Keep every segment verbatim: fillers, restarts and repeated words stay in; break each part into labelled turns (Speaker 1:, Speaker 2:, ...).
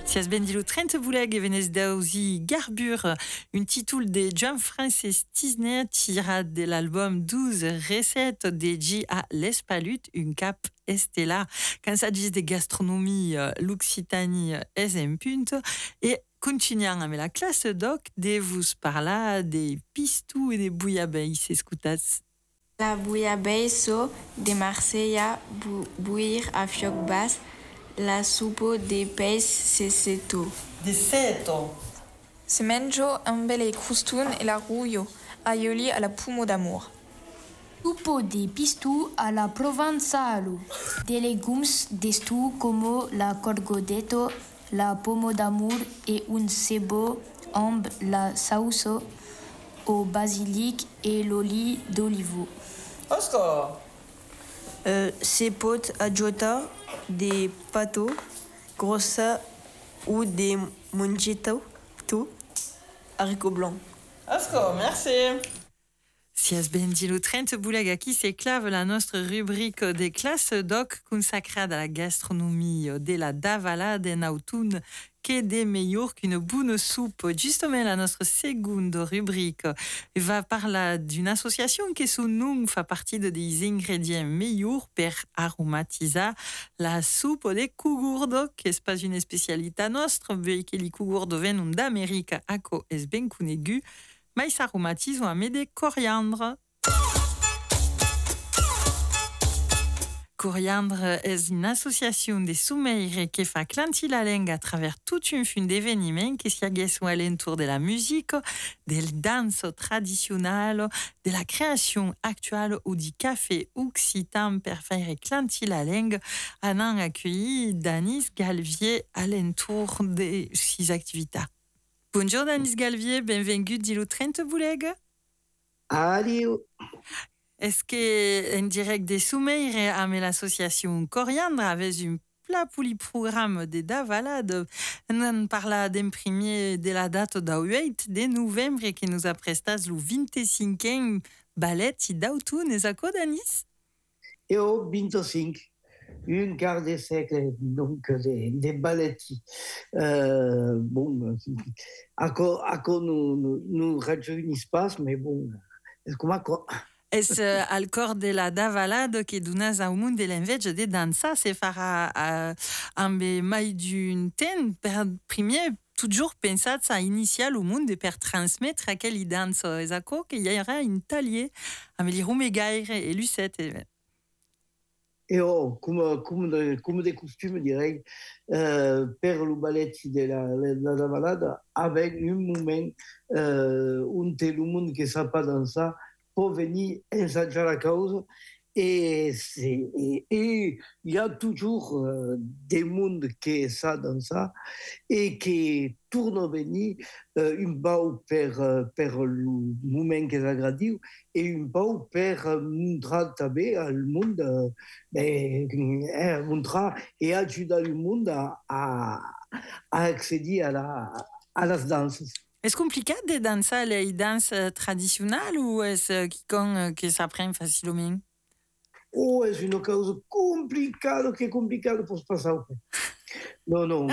Speaker 1: Sias ben dilo trente bouleg e venez daouzi Garbure, un titul de John Francis Tisner tiré de l'album douze recettes dédiées à l'espalut, un cap estella. Quand s'agit de gastronomie, euh, l'Occitanie est un punt. Et continuant avec la classe doc, de vous parler des pistous et des bouillabaisse, escutas.
Speaker 2: La bouillabaisse de Marsella bu buir a fioc bas, la soupe de peix se seto.
Speaker 1: De seto.
Speaker 3: Se mangio un bel crustun e la rouio, aioli alla pumo d'amour.
Speaker 4: Supo de pistou a la provenzalo. Des légumes d'estou como la corgodeto, la pomo d'amour et un cebo amb la sauce au basilic et l'oli d'olivo.
Speaker 1: Oscar.
Speaker 5: Euh, c'est potes adjota des pâteaux grossa ou des monjito tout haricots blancs.
Speaker 1: Oscar, merci. Sias ben dilo trente bouleg aquí s'éclave la notre rubrique des classes doc consacrée à la gastronomie de la davalade en automne que des meilleurs qu'une bonne soupe. Justement, la notre seconde rubrique va parler d'une association qui son nom fait partie de des ingrédients meilleurs pour aromatiser la soupe des cougourdes, qui est pas une spécialité nostre, vu que les cougourdes viennent d'Amérique, à co est ben connu. Mais ça aromatise avec des coriandres. Coriandre est une association de sommeils qui fait clanter la langue à travers toute une fin d'événements qui s'agissent alentour de la musique, des danses traditionnelles, de la création actuelle ou du café occitan pour faire clanter la langue. On a accueilli Danis Galvier alentour de ces activités. Bonjour Danis Galvier, bienvenue dilo trente bouleg.
Speaker 6: Allez.
Speaker 1: Est-ce que en direct des sommeils avec l'association Coriandre avec un plat pour le programme de Davalade, on parle d'imprimer de la date du huit de novembre qui nous a presté le vingt-cinquième ballet d'automne, est-ce que Danis?
Speaker 6: Et au vingt-cinq. Un quart de siècle donc des de balletti. Euh, bon, à quoi, à quoi nous, nous, nous réunissons pas, mais bon, comment quoi?
Speaker 1: Est-ce al cor de la davalade que donas au monde de l'enveig de dansa se farà uh, amb mai d'un temps per primer toujours pensat sa initial au monde per transmettre aquel i dansa. És aco que hi haurà un talier amb li rumegaire et lucette.
Speaker 6: Et oh, comme, comme, de, comme des costumes, dirais euh, per le ballet de la, la, la davalade avec un moment euh, où tout le monde qui ne sait pas danser pour venir ensaggiare la cause. Et il y a toujours euh, des mondes qui savent dans ça et qui tournent à venir euh, un peu per, per le moment qui est agréable et un peu per montrer també al monde, euh, eh, montrer et aider le monde à, à, à accéder à, la, à las danses.
Speaker 1: Est-ce compliqué de danser les danses traditionnelles ou est-ce quelqu'un qui s'apprend facilement?
Speaker 6: Oh, è una cosa complicata, che è complicato per passare. No, no.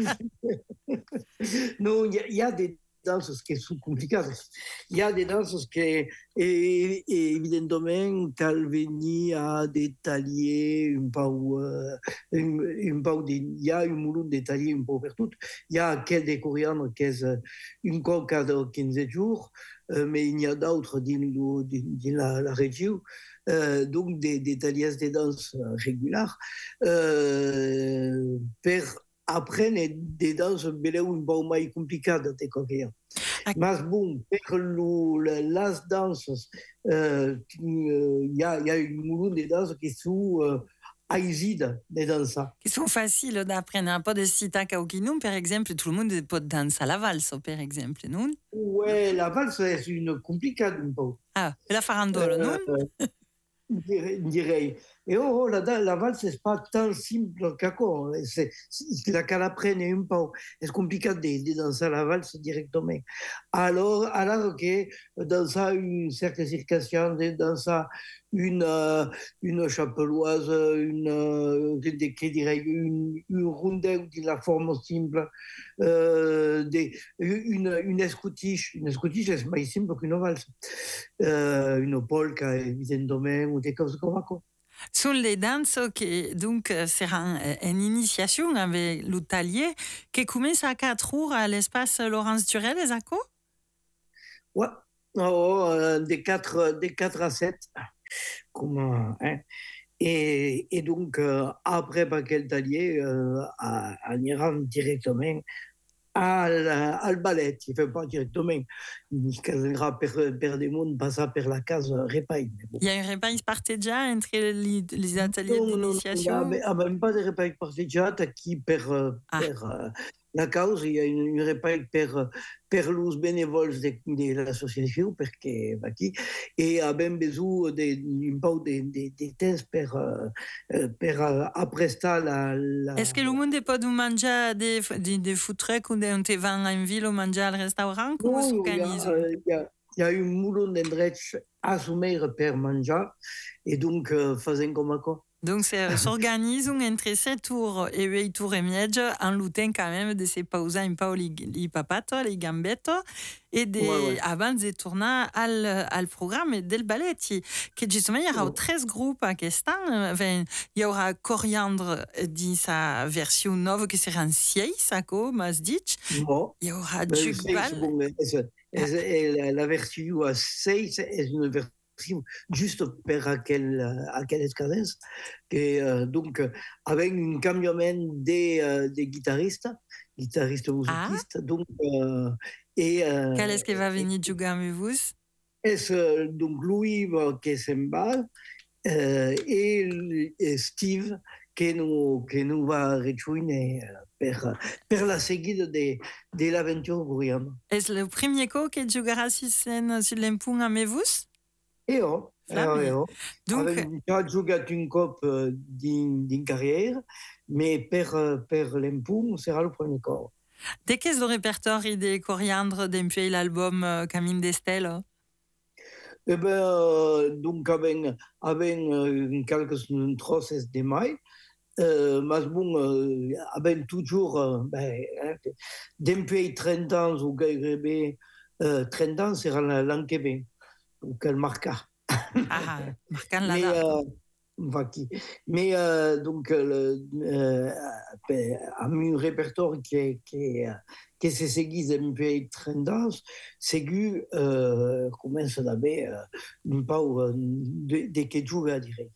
Speaker 6: No, il y, y a des danses qui sont complicadas. Il y a des danses qui, et, et évidemment, cal venir à détailler un peu, euh, un, un peu de, il y a un moulin détaillé un peu pour tout. Il y a quel des coriandres qui est une conca de quinze jours, euh, mais il y a d'autres dans, dans la, la région. Euh, donc des, des taliès de danse régulières euh, per apprendre des danses beleu un peu mai complicades de copier. Mais bon, per lo, las danses, il euh, y, a, y a une moulin de danses qui sont euh, aisides de danser.
Speaker 1: Qui sont faciles d'apprendre. Pas de sita kaukinum, par exemple, tout le monde peut danser la valse, par exemple, non?
Speaker 6: Ouais, la valse est une complicade un peu.
Speaker 1: Ah, la farandole, non?
Speaker 6: Euh, dirais, dirais. Et oh, la, la valse c'est pas tant simple qu'aco. C'est, c'est, la qu'elle apprenne un peu. C'est compliqué de, de danser la valse directement. Alors, alors que danser une certaine circulation, danser une, euh, une chapeloise, une, euh, que dirais, une, une rondelle de la forme simple, euh, des, une, une escoutiche. Une escoutiche, c'est plus simple qu'une valse. Euh, une polka, évidemment, ou des choses comme ça.
Speaker 1: Sont les danses qui donc seront une initiation avec l'Utalier qui commence à quatre heures à l'espace Laurence Turel, les accords?
Speaker 6: Ouais, oh, euh, des quatre des quatre à sept. Comment, hein? Et, et donc, euh, après Paquel Talier, euh, on ira directement al, al ballet. Il ne fait pas directement. Il casera per, per des mondes, passa per la case repaille. Bon.
Speaker 1: Il y a une repaille partegia entre les, les ateliers
Speaker 6: non,
Speaker 1: d'initiation?
Speaker 6: Non, non, non, pas de repaille partegia qui per, ah. per uh, la cause, il y a une, une repaille per, per los bénévoles de, de l'association, perché qui et a ben besoin d'un peu de, de, de temps per, uh, per uh, apprestar la, la...
Speaker 1: Est-ce que le monde peut manger des, des, des food trucks ou des te van en ville ou manger au restaurant? Comment s'organise?
Speaker 6: Il y a, il y a un moulon d'endroits assumés per manger et donc uh, faisant comme quoi.
Speaker 1: Donc, s'organise entre sept tours et huit tours et miège en luttant quand même de se pauser un peu les, les papatos, les gambettes, et de, ouais, ouais. avant de tourner al, al programme del ballet. Que justement, il y aura ouais. treize groupes à question. Enfin, il y aura Coriandre dans sa version neuve qui sera en six, à comme as dit.
Speaker 6: Bon.
Speaker 1: Il y aura
Speaker 6: ben,
Speaker 1: Jugbal.
Speaker 6: Bon, la, la version à six est une version juste per aquel, aquel escadence, que euh, donc avec un camion des, euh, des guitaristes, guitaristes musicistes, ah. donc euh, et euh,
Speaker 1: quel est-ce qui va venir jouer avec vous?
Speaker 6: Est donc Louis qui s'emballe euh, et, et Steve qui nous qui nous va rejoindre per per la suite de de l'aventure bruyante.
Speaker 1: Est-ce le premier coup qui jouera sur scène sur l'impung avec vous?
Speaker 6: Et oh,
Speaker 1: eh
Speaker 6: oh.
Speaker 1: Donc,
Speaker 6: avec già giocato un cop din, din carrière, mais per, per l'Empung sarà le premier corps.
Speaker 1: De qu'est-ce le répertoire des Coriandres depuis l'album euh, Camine d'Estelle?
Speaker 6: Eh ben, euh, donc avec, avec euh, quelques trosses de mai, euh, mais bon, euh, avec toujours, euh, ben, hein, depuis trente ans ou gairebé euh, trente ans, sera l'an que ve. Donc elle marqua.
Speaker 1: Ah, marquant la
Speaker 6: mais, euh, mais euh, donc euh, euh, à mon répertoire qui qui qui se seguit depuis trente ans, ségu euh, commence d'avoir un peu de, de que joue à dire.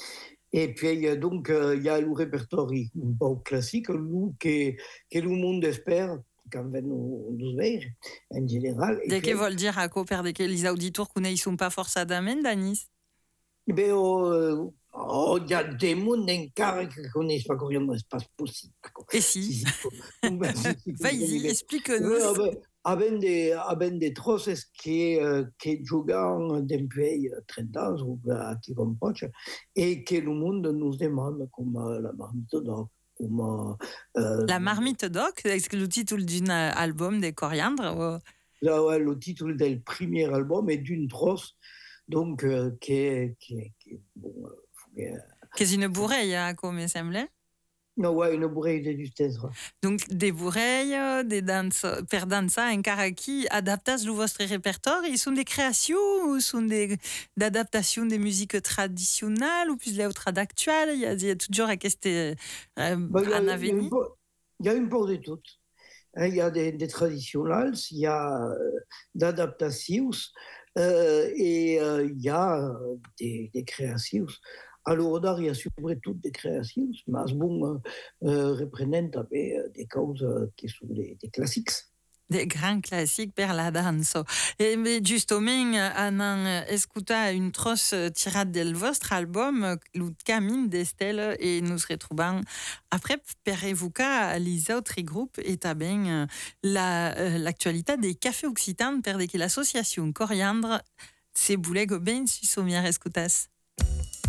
Speaker 6: Et puis donc il y a le répertoire un peu classique, nous que que le monde espère. Quand nous, nous ver, en général.
Speaker 1: De que veut dire à quoi perdre que les auditeurs ne sont pas forcément Danis?
Speaker 6: Ben, oh, oh, il y a des mondes encore qui ne connaissent pas comment c'est pas possible.
Speaker 1: Et si, vas-y, explique-nous.
Speaker 6: Avec des, avec des trosses qui, euh, qui jouent depuis trente ans, ou qui vont proche, et que le monde nous demande, comme la marmite d'or.
Speaker 1: Euh, la marmite d'oc, est-ce que le titre d'un album des Coriandres ou...
Speaker 6: Là, ouais, le titre du premier album est d'une trosse, donc euh, qui est, qui est, qui est bon. Euh,
Speaker 1: qui est une bourreille, hein, comme il semblait.
Speaker 6: Non, ouais, une bourreille de justesse.
Speaker 1: Donc des bourreilles, des danses, per dansa, un karaki, adaptent le votre répertoire. Ils sont des créations ou sont des d'adaptations des musiques traditionnelles ou plus d'autres actuelles. Il y a, il y a toujours à question euh,
Speaker 6: bah,
Speaker 1: en avenir.
Speaker 6: Il y a une part de toutes. Il y a des, des traditionnelles, il y a euh, d'adaptations euh, et euh, il y a des, des créations. Alors, il y a surtout des créations, mais bon, euh, reprenant des causes qui sont des, des classiques.
Speaker 1: Des grands classiques per la danse. Et mais justement, on a écouté une trosse tirée de votre album, le Camine d'Estelle, et nous retrouvons après per évoquer les autres groupes et bien la, l'actualité des cafés occitans per de l'association Coriandre, c'est boulet goben si sommière escutas.